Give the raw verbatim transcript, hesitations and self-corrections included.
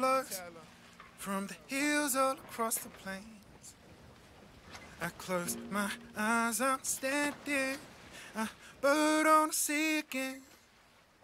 floods from the hills all across the plains. I close my eyes, I'm standing, a bird on the sea again.